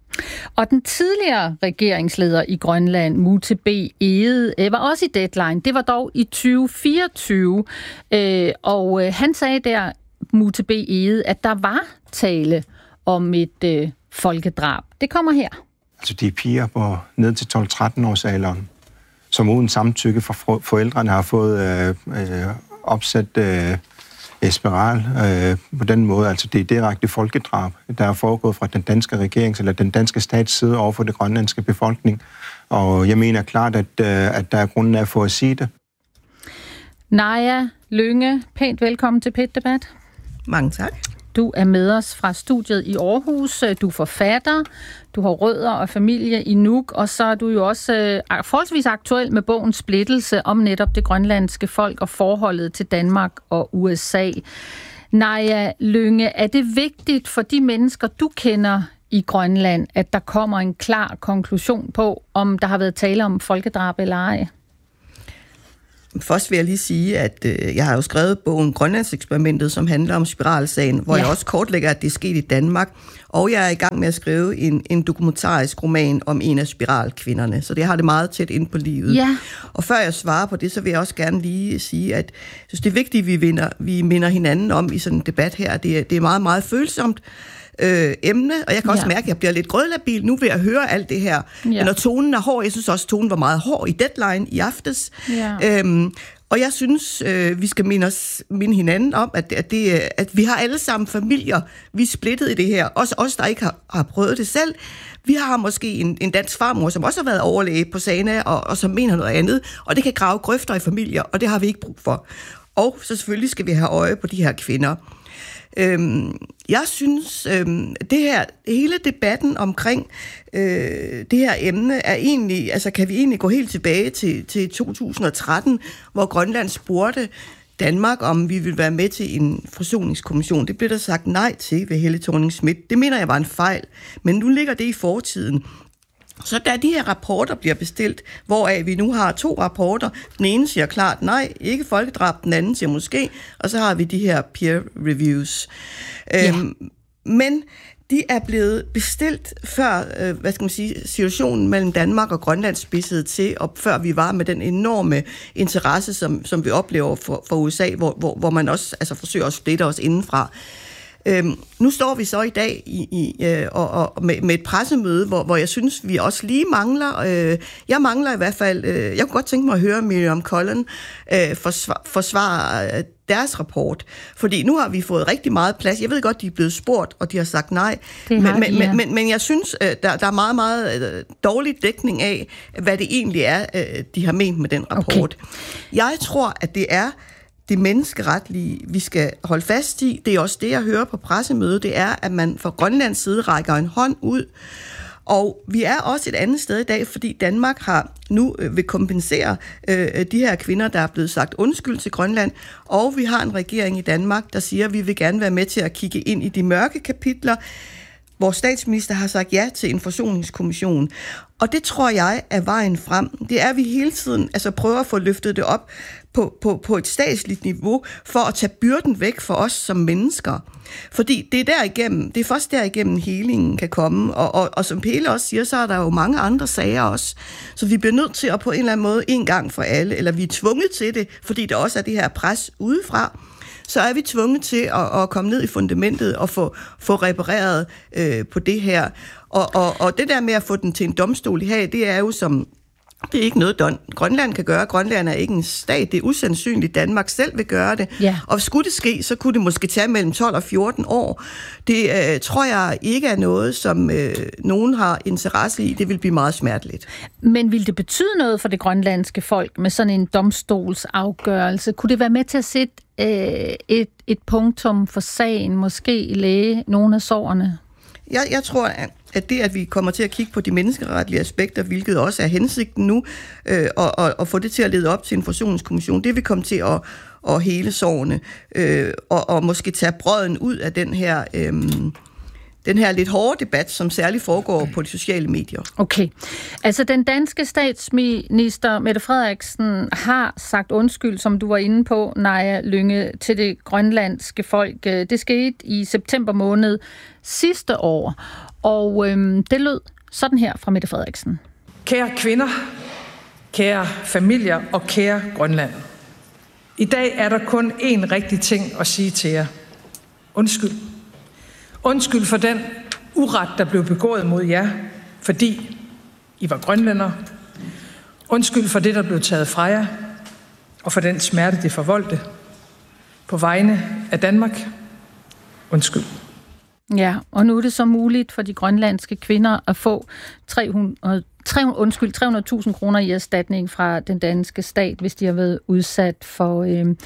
Og den tidligere regeringsleder i Grønland, Mute B. Egede, var også i Deadline. Det var dog i 2024. Og han sagde der Mute B. Egede, at der var tale om et folkedrab. Det kommer her. Altså de piger på ned til 12-13 års alderen, som uden samtykke fra forældrene har fået opsat spiral på den måde. Altså det er direkte folkedrab, der er foregået fra den danske regerings eller den danske stats side over for det grønlandske befolkning. Og jeg mener klart, at der er grunden for at sige det. Naja Lynge, pænt velkommen til PET Debat. Mange tak. Du er med os fra studiet i Aarhus. Du er forfatter, du har rødder og familie i Nuuk, og så er du jo også forholdsvis aktuel med bogen Splittelse om netop det grønlandske folk og forholdet til Danmark og USA. Naja Lynge, er det vigtigt for de mennesker, du kender i Grønland, at der kommer en klar konklusion på, om der har været tale om folkedrab eller ej? Først vil jeg lige sige, at jeg har jo skrevet bogen Grønlandseksperimentet, som handler om spiralsagen, hvor jeg også kortlægger, at det er sket i Danmark. Og jeg er i gang med at skrive en dokumentarisk roman om en af spiralkvinderne. Så det har det meget tæt ind på livet. Ja. Og før jeg svarer på det, så vil jeg også gerne lige sige, at jeg synes, det er vigtigt, at vi minder hinanden om i sådan en debat her. Det er meget, meget følsomt emne, og jeg kan også mærke, at jeg bliver lidt grødlabil nu ved at høre alt det her. Ja. Når tonen er hård, jeg synes også, at tonen var meget hård i Deadline i aftes. Ja. Og jeg synes, vi skal minde hinanden om, at vi har alle sammen familier, vi er splittet i det her. Også os, der ikke har prøvet det selv. Vi har måske en dansk farmor, som også har været overlæge på Sana, og som mener noget andet. Og det kan grave grøfter i familier, og det har vi ikke brug for. Og så selvfølgelig skal vi have øje på de her kvinder. Jeg synes, hele debatten omkring det her emne er egentlig, altså kan vi egentlig gå helt tilbage til 2013, hvor Grønland spurgte Danmark, om vi ville være med til en forsoningskommission. Det blev der sagt nej til ved Helle Thorning-Schmidt. Det mener jeg var en fejl, men nu ligger det i fortiden. Så da de her rapporter bliver bestilt, hvoraf vi nu har 2 rapporter, den ene siger klart nej, ikke folkedrab, den anden siger måske, og så har vi de her peer reviews. Ja. Men de er blevet bestilt før, situationen mellem Danmark og Grønland spidsede til, og før vi var med den enorme interesse, som vi oplever for USA, hvor man også forsøger at splitte os indenfra. Nu står vi så i dag med et pressemøde, hvor jeg synes, vi også lige mangler, jeg mangler i hvert fald, jeg kunne godt tænke mig at høre Miriam Collin forsvare deres rapport, fordi nu har vi fået rigtig meget plads. Jeg ved godt, de er blevet spurgt, og de har sagt nej, men jeg synes, der er meget, meget dårlig dækning af, hvad det egentlig er, de har ment med den rapport. Okay. Jeg tror, at det er det menneskeretlige, vi skal holde fast i. Det er også det, jeg hører på pressemødet, det er, at man fra Grønlands side rækker en hånd ud. Og vi er også et andet sted i dag, fordi Danmark har nu vil kompensere de her kvinder, der er blevet sagt undskyld til Grønland, og vi har en regering i Danmark, der siger, at vi vil gerne være med til at kigge ind i de mørke kapitler. Vores statsminister har sagt ja til en forsoningskommission. Og det tror jeg er vejen frem. Det er, at vi hele tiden prøver at få løftet det op på et statsligt niveau, for at tage byrden væk for os som mennesker. Fordi det er først derigennem helingen kan komme. Og som Pelle også siger, så er der jo mange andre sager også. Så vi bliver nødt til at på en eller anden måde en gang for alle, eller vi er tvunget til det, fordi der også er det her pres udefra, så er vi tvunget til at komme ned i fundamentet og få repareret på det her. Og det der med at få den til en domstol i Haag, det er jo som... Det er ikke noget, Grønland kan gøre. Grønland er ikke en stat. Det er usandsynligt, Danmark selv vil gøre det. Ja. Og skulle det ske, så kunne det måske tage mellem 12 og 14 år. Det tror jeg ikke er noget, som nogen har interesse i. Det vil blive meget smerteligt. Men vil det betyde noget for det grønlandske folk med sådan en domstolsafgørelse? Kunne det være med til at sætte et punktum for sagen, måske læge nogle af sårene? Jeg tror, at det, at vi kommer til at kigge på de menneskeretlige aspekter, hvilket også er hensigten nu, og få det til at lede op til en forsoningskommission, det vil komme til at hele sårene, og måske tage brøden ud af den her lidt hårde debat, som særligt foregår på de sociale medier. Okay. Altså, den danske statsminister Mette Frederiksen har sagt undskyld, som du var inde på, Naja Lynge, til det grønlandske folk. Det skete i september måned sidste år, og det lød sådan her fra Mette Frederiksen. Kære kvinder, kære familier og kære Grønland. I dag er der kun én rigtig ting at sige til jer. undskyld. Undskyld for den uret, der blev begået mod jer, fordi I var grønlændere. Undskyld for det, der blev taget fra jer, og for den smerte, det forvoldte. På vegne af Danmark. Undskyld. Ja, og nu er det så muligt for de grønlandske kvinder at få 300.000 kroner i erstatning fra den danske stat, hvis de har været udsat for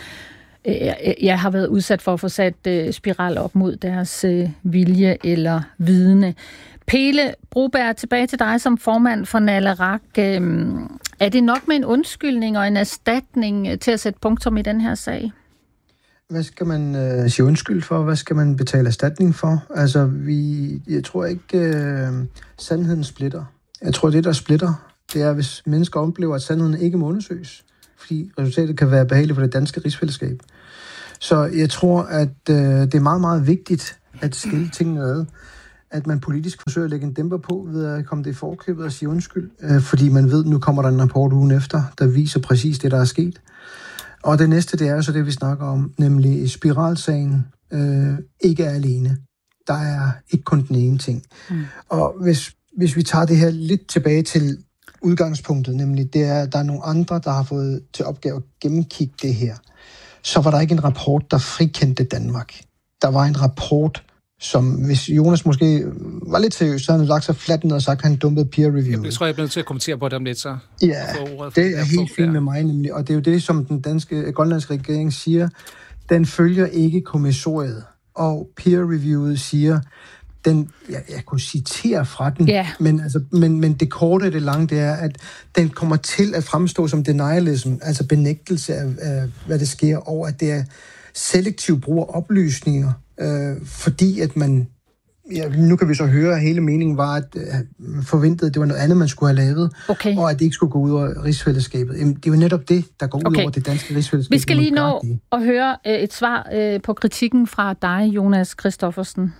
at få sat spiral op mod deres vilje eller vidne. Pele Broberg, tilbage til dig som formand for Naleraq. Er det nok med en undskyldning og en erstatning til at sætte punktum i den her sag? Hvad skal man sige undskyld for? Hvad skal man betale erstatning for? Altså, jeg tror ikke, sandheden splitter. Jeg tror, det, der splitter, det er, hvis mennesker oplever, at sandheden ikke må undersøges. Fordi resultatet kan være behageligt for det danske rigsfællesskab. Så jeg tror, at det er meget, meget vigtigt at skille tingene ad. At man politisk forsøger at lægge en dæmper på ved at komme det i forkøbet og sige undskyld. Fordi man ved, at nu kommer der en rapport ugen efter, der viser præcis det, der er sket. Og det næste, det er så det, vi snakker om, nemlig spiralsagen ikke er alene. Der er ikke kun den ene ting. Og hvis vi tager det her lidt tilbage til udgangspunktet, nemlig det er, at der er nogle andre, der har fået til opgave at gennemkigge det her, så var der ikke en rapport, der frikendte Danmark. Der var en rapport, som hvis Jonas måske var lidt seriøs, så havde han lagt sig fladt ned og sagt, at han dumpede peer review. Jeg tror, jeg bliver nødt til at kommentere på det om lidt, så. Ja, det er helt fint med mig nemlig, og det er jo det, som den grønlandske regering siger, den følger ikke kommissoriet, og peer reviewet siger, jeg kunne citere fra den, men det korte og det lange, det er, at den kommer til at fremstå som denialism, altså benægtelse af hvad det sker, og at det er selektiv brug af oplysninger, fordi at man, nu kan vi så høre, at hele meningen var, at man forventede, at det var noget andet, man skulle have lavet, og at det ikke skulle gå ud over rigsfællesskabet. Det er jo netop det, der går ud over det danske rigsfællesskab. Vi skal lige nå at høre et svar på kritikken fra dig, Jonas Christoffersen.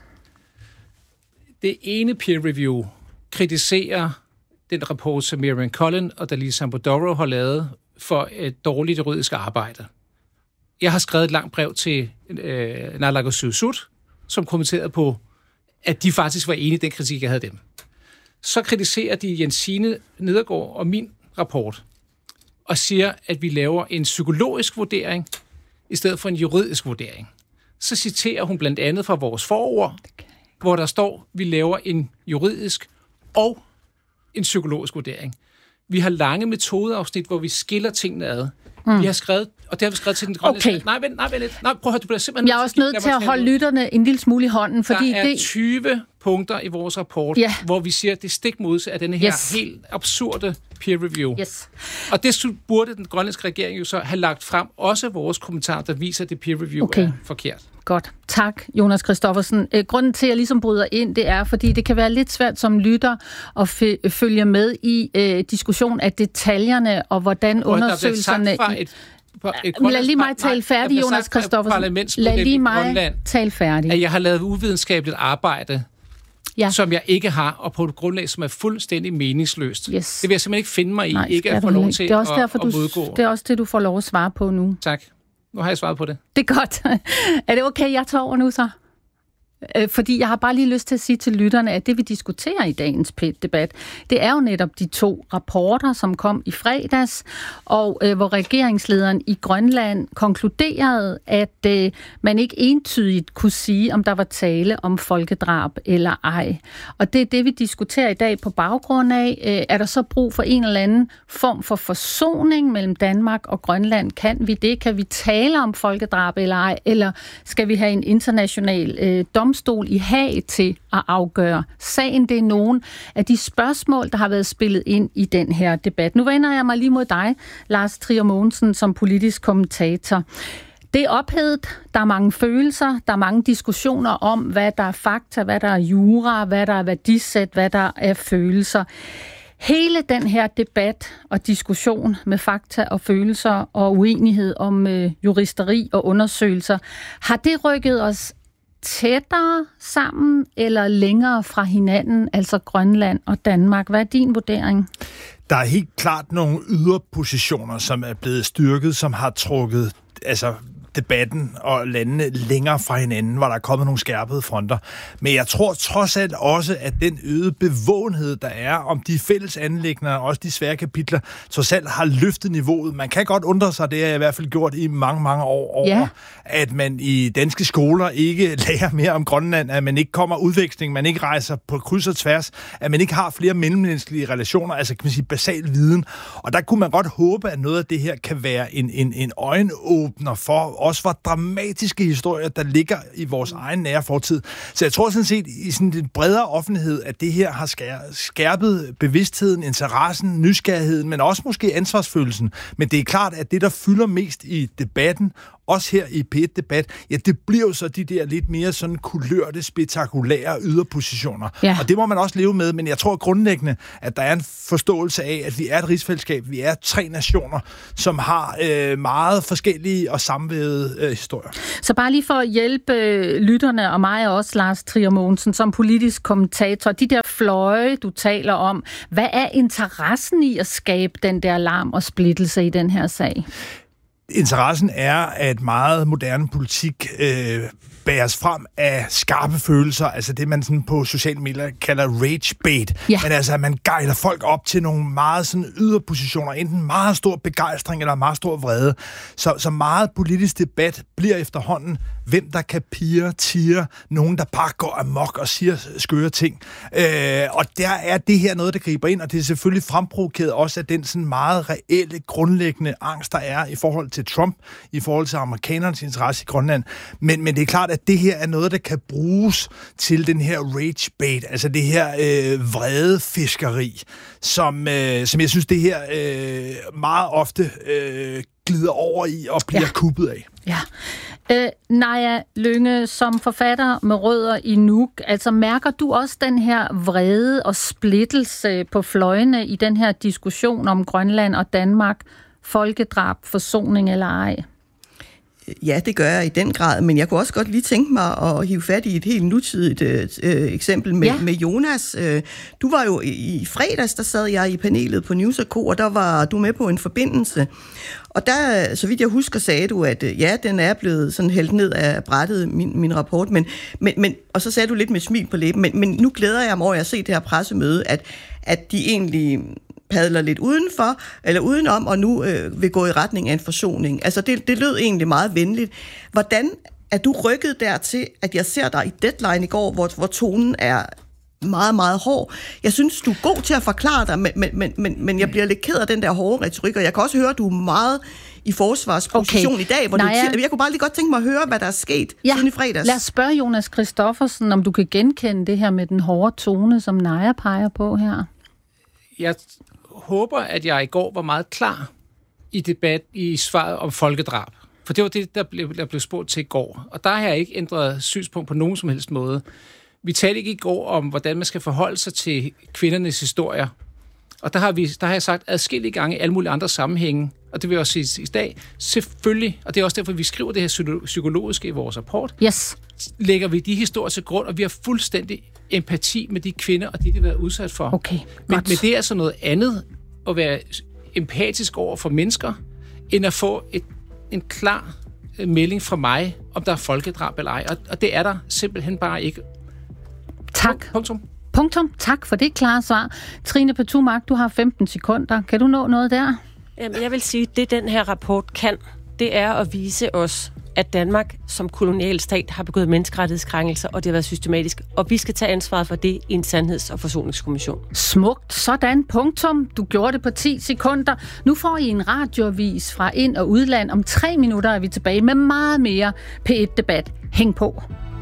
Det ene peer review kritiserer den rapport, som Miriam Collin og Dalisa Sambodoro har lavet for et dårligt juridisk arbejde. Jeg har skrevet et langt brev til Naalakkersuisut, som kommenterede på, at de faktisk var enige i den kritik, jeg havde dem. Så kritiserer de Jensine Nedergaard og min rapport, og siger, at vi laver en psykologisk vurdering, i stedet for en juridisk vurdering. Så citerer hun blandt andet fra vores forord, hvor der står, at vi laver en juridisk og en psykologisk vurdering. Vi har lange metodeafsnit, hvor vi skiller tingene ad. Vi har skrevet, og det har vi skrevet til den grønlandske... Nej, vent lidt. Nej, prøv at høre, du bliver simpelthen... Jeg er også nødt til at holde lytterne en lille smule i hånden, fordi der er 20 punkter i vores rapport, hvor vi siger, at det stik modsat af denne her helt absurde peer review. Og det burde den grønlandske regering jo så have lagt frem, også vores kommentarer, der viser, at det peer review er forkert. Godt. Tak, Jonas Christoffersen. Grunden til, at jeg ligesom bryder ind, det er, fordi det kan være lidt svært som lytter at følge med i diskussion af detaljerne, og hvordan undersøgelserne... Lad lige mig tale færdig, Jonas Christoffersen. Lad lige mig tale færdig. At jeg har lavet uvidenskabeligt arbejde, som jeg ikke har, og på et grundlag, som er fuldstændig meningsløst. Det vil jeg simpelthen ikke finde mig i, ikke at få lov til at modgå. Det er også det, du får lov at svare på nu. Tak. Nu har jeg svaret på det. Det er godt. Er det okay, jeg tager over nu så? Fordi jeg har bare lige lyst til at sige til lytterne, at det vi diskuterer i dagens PET-debat, det er jo netop de 2 rapporter, som kom i fredags, og hvor regeringslederen i Grønland konkluderede, at man ikke entydigt kunne sige, om der var tale om folkedrab eller ej. Og det er det, vi diskuterer i dag på baggrund af. Er der så brug for en eller anden form for forsoning mellem Danmark og Grønland? Kan vi det? Kan vi tale om folkedrab eller ej? Eller skal vi have en international domstol i Haag til at afgøre sagen? Det er nogle af de spørgsmål, der har været spillet ind i den her debat. Nu vender jeg mig lige mod dig, Lars Trier Mogensen, som politisk kommentator. Det er ophedet, der er mange følelser, der er mange diskussioner om, hvad der er fakta, hvad der er jura, hvad der er værdisæt, hvad der er følelser. Hele den her debat og diskussion med fakta og følelser og uenighed om juristeri og undersøgelser, har det rykket os tættere sammen eller længere fra hinanden, altså Grønland og Danmark? Hvad er din vurdering? Der er helt klart nogle yderpositioner, som er blevet styrket, som har trukket debatten og landene længere fra hinanden, hvor der er kommet nogle skærpede fronter. Men jeg tror trods alt også, at den øgede bevågenhed, der er om de fælles anliggender, også de svære kapitler, trods alt har løftet niveauet. Man kan godt undre sig, det har jeg i hvert fald gjort i mange, mange år, over, at man i danske skoler ikke lærer mere om Grønland, at man ikke kommer udveksling, man ikke rejser på kryds og tværs, at man ikke har flere mellemmenneskelige relationer, altså kan man sige basal viden. Og der kunne man godt håbe, at noget af det her kan være en øjenåbner for også hvor dramatiske historier, der ligger i vores egen nære fortid. Så jeg tror sådan set, i sådan en bredere offentlighed, at det her har skærpet bevidstheden, interessen, nysgerrigheden, men også måske ansvarsfølelsen. Men det er klart, at det, der fylder mest i debatten, også her i P1-debat, ja, det bliver jo så de der lidt mere sådan kulørte, spektakulære yderpositioner. Ja. Og det må man også leve med, men jeg tror grundlæggende, at der er en forståelse af, at vi er et rigsfællesskab, vi er 3 nationer, som har meget forskellige og sammenvævede historier. Så bare lige for at hjælpe lytterne og mig også, Lars Trier Mogensen, som politisk kommentator, de der fløje, du taler om, hvad er interessen i at skabe den der larm og splittelse i den her sag? Interessen er, at meget moderne politik bæres frem af skarpe følelser, altså det, man sådan på sociale medier kalder rage bait. Ja. Men altså, at man guider folk op til nogle meget sådan yderpositioner, enten meget stor begejstring eller meget stor vrede. Så meget politisk debat bliver efterhånden, hvem der kan tiger, nogen, der bare går amok og siger skøre ting. Og der er det her noget, der griber ind, og det er selvfølgelig fremprovokeret også af den sådan meget reelle, grundlæggende angst, der er i forhold til Trump, i forhold til amerikanernes interesse i Grønland. Men det er klart, at det her er noget, der kan bruges til den her rage bait, altså det her vrede fiskeri, som jeg synes, det her meget ofte glider over i og bliver kuppet af. Ja. Naja Lynge, som forfatter med rødder i Nuuk, altså mærker du også den her vrede og splittelse på fløjene i den her diskussion om Grønland og Danmark, folkedrab, forsoning eller ej? Ja, det gør jeg i den grad, men jeg kunne også godt lige tænke mig at hive fat i et helt nutidigt eksempel med Jonas. Du var jo i fredags, der sad jeg i panelet på News & Co, og der var du med på en forbindelse. Og der, så vidt jeg husker, sagde du, at ja, den er blevet sådan hældt ned af brættet, min rapport, men, og så sagde du lidt med smil på læben, men nu glæder jeg mig over at se det her pressemøde, at de egentlig padler lidt udenfor, eller udenom, og nu vil gå i retning af en forsoning. Altså, det lød egentlig meget venligt. Hvordan er du rykket dertil, at jeg ser dig i Deadline i går, hvor tonen er meget, meget hård? Jeg synes, du er god til at forklare dig, men jeg bliver lidt ked af den der hårde retorik, og jeg kan også høre, at du er meget i forsvarsposition i dag, hvor jeg kunne bare lige godt tænke mig at høre, hvad der er sket siden i fredags. Lad os spørge Jonas Christoffersen, om du kan genkende det her med den hårde tone, som Naja peger på her. Jeg håber, at jeg i går var meget klar i debat i svaret om folkedrab. For det var det, der blev spurgt til i går. Og der har jeg ikke ændret synspunkt på nogen som helst måde. Vi talte ikke i går om, hvordan man skal forholde sig til kvindernes historier. Og der har jeg sagt adskillige gange i alle mulige andre sammenhænge, og det vil jeg også sige i dag, selvfølgelig, og det er også derfor, vi skriver det her psykologiske i vores rapport, lægger vi de historier til grund, og vi har fuldstændig empati med de kvinder, og de har været udsat for. Okay, men det er altså noget andet at være empatisk over for mennesker, end at få en klar melding fra mig, om der er folkedrab eller ej. Og det er der simpelthen bare ikke. Tak. Punktum. Tak for det klare svar. Trine Pertou-Mach, du har 15 sekunder. Kan du nå noget der? Jamen, jeg vil sige, det den her rapport kan, det er at vise os, at Danmark som kolonialstat har begået menneskerettighedskrænkelser, og det har været systematisk. Og vi skal tage ansvaret for det i en sandheds- og forsoningskommission. Smukt. Sådan. Punktum. Du gjorde det på 10 sekunder. Nu får I en radioavis fra ind- og udland. Om 3 minutter er vi tilbage med meget mere P1-debat. Hæng på.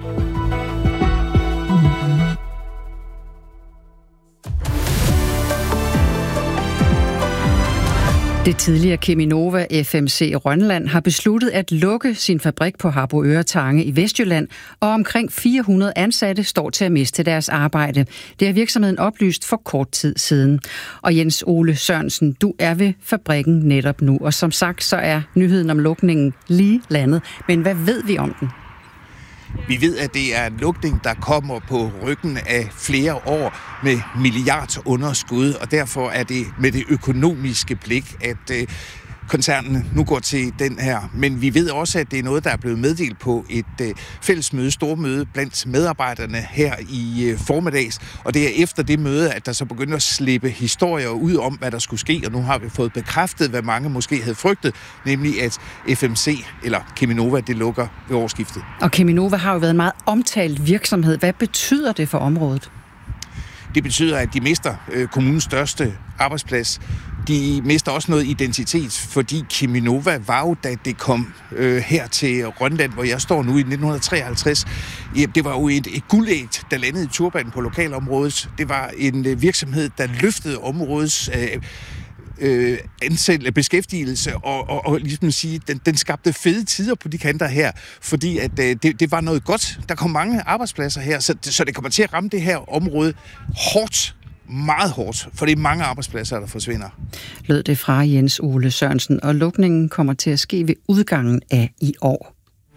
Det tidligere Cheminova FMC Rønland har besluttet at lukke sin fabrik på Harboøre Tange i Vestjylland, og omkring 400 ansatte står til at miste deres arbejde. Det har virksomheden oplyst for kort tid siden. Og Jens Ole Sørensen, du er ved fabrikken netop nu, og som sagt så er nyheden om lukningen lige landet. Men hvad ved vi om den? Vi ved, at det er en lukning, der kommer på ryggen af flere år med milliardunderskud, og derfor er det med det økonomiske blik, at koncernen nu går til den her. Men vi ved også, at det er noget, der er blevet meddelt på et fællesmøde, stormøde blandt medarbejderne her i formiddags. Og det er efter det møde, at der så begynder at slippe historier ud om, hvad der skulle ske. Og nu har vi fået bekræftet, hvad mange måske havde frygtet, nemlig at FMC, eller Cheminova, det lukker ved årsskiftet. Og Cheminova har jo været en meget omtalt virksomhed. Hvad betyder det for området? Det betyder, at de mister kommunens største arbejdsplads. De mister også noget identitet, fordi Cheminova var jo, da det kom her til Rønland, hvor jeg står nu i 1953. Det var jo et guldæg, der landede i turbanen på lokalområdet. Det var en virksomhed, der løftede områdets beskæftigelse og ligesom sige, den skabte fede tider på de kanter her, fordi at det var noget godt. Der kom mange arbejdspladser her, så det kommer til at ramme det her område hårdt, meget hårdt, for det er mange arbejdspladser, der forsvinder. Lød det fra Jens Ole Sørensen, og lukningen kommer til at ske ved udgangen af i år.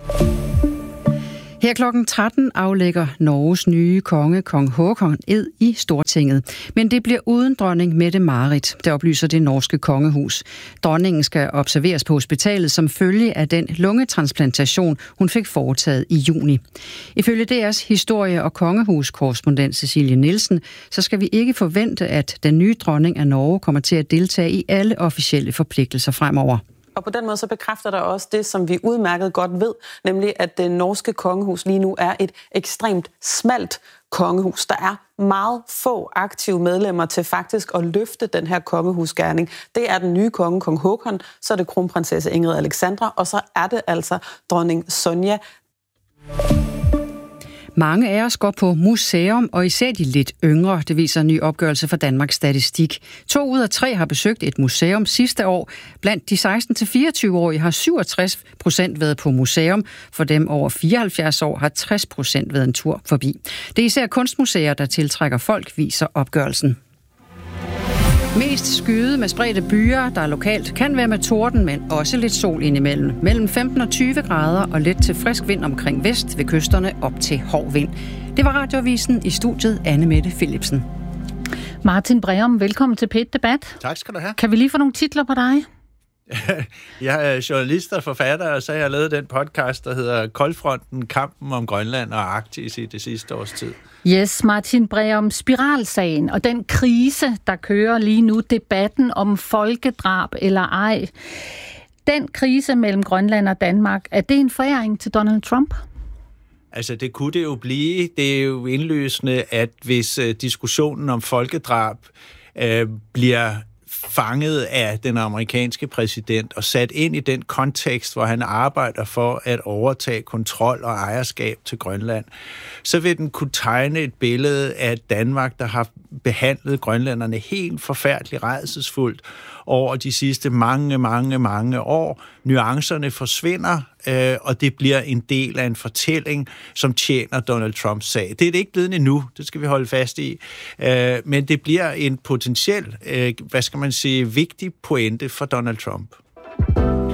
Her klokken 13 aflægger Norges nye konge, kong Håkon, ed i Stortinget. Men det bliver uden dronning Mette-Marit, der oplyser det norske kongehus. Dronningen skal observeres på hospitalet som følge af den lungetransplantation, hun fik foretaget i juni. Ifølge DR's historie- og kongehuskorrespondent Cecilie Nielsen, så skal vi ikke forvente, at den nye dronning af Norge kommer til at deltage i alle officielle forpligtelser fremover. Og på den måde så bekræfter der også det, som vi udmærket godt ved, nemlig at det norske kongehus lige nu er et ekstremt smalt kongehus. Der er meget få aktive medlemmer til faktisk at løfte den her kongehusgerning. Det er den nye konge, kong Håkon, så er det kronprinsesse Ingrid Alexandra, og så er det altså dronning Sonja. Mange af os går på museum, og især de lidt yngre, det viser en ny opgørelse fra Danmarks Statistik. 2 ud af 3 har besøgt et museum sidste år. Blandt de 16-24-årige har 67% været på museum. For dem over 74 år har 60% været en tur forbi. Det er især kunstmuseer, der tiltrækker folk, viser opgørelsen. Mest skyde med spredte byer, der lokalt kan være med torden, men også lidt sol indimellem. Mellem 15 og 20 grader og let til frisk vind omkring vest ved kysterne op til hård vind. Det var Radioavisen, i studiet Anne Mette Philipsen. Martin Breum, velkommen til P1 Debat. Tak skal du have. Kan vi lige få nogle titler på dig? Jeg er journalist og forfatter, og så har jeg lavet den podcast, der hedder Koldfronten, kampen om Grønland og Arktis i det sidste års tid. Yes, Martin Breum, spiralsagen og den krise, der kører lige nu, debatten om folkedrab eller ej. Den krise mellem Grønland og Danmark, er det en foræring til Donald Trump? Altså, det kunne det jo blive. Det er jo indløsende, at hvis diskussionen om folkedrab bliver fanget af den amerikanske præsident og sat ind i den kontekst, hvor han arbejder for at overtage kontrol og ejerskab til Grønland, så vil den kunne tegne et billede af Danmark, der har behandlet grønlænderne helt forfærdeligt rædselsfuldt over de sidste mange år. Nuancerne forsvinder, og det bliver en del af en fortælling, som tjener Donald Trumps sag. Det er det ikke blevet endnu, det skal vi holde fast i, men det bliver en potentiel, vigtig pointe for Donald Trump.